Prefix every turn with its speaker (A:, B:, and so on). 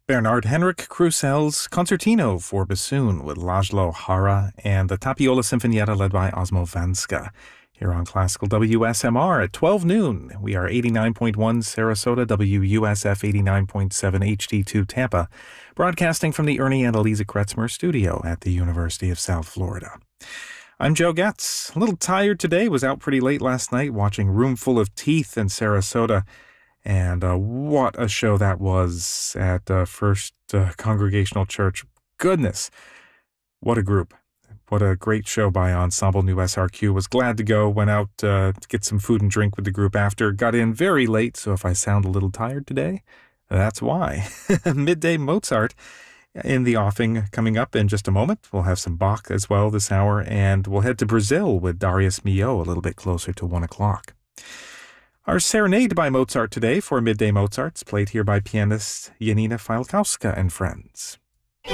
A: Bernard Henrik Krusel's Concertino for bassoon with Laszlo Hara and the Tapiola Sinfonietta led by Osmo Vanska. Here on Classical WSMR at 12 noon, we are 89.1 Sarasota, WUSF 89.7 HD2 Tampa, broadcasting from the Ernie and Eliza Kretzmer studio at the University of South Florida. I'm Joe Getz. A little tired today, was out pretty late last night watching Roomful of Teeth in Sarasota. And what a show that was at First Congregational Church. Goodness, what a group. What a great show by Ensemble New SRQ. Was glad to go, went out to get some food and drink with the group after. Got in very late, so if I sound a little tired today, that's why. Midday Mozart in the offing coming up in just a moment. We'll have some Bach as well this hour, and we'll head to Brazil with Darius Milhaud a little bit closer to 1 o'clock. Our Serenade by Mozart today for Midday Mozart's played here by pianist Janina Fialkowska and friends.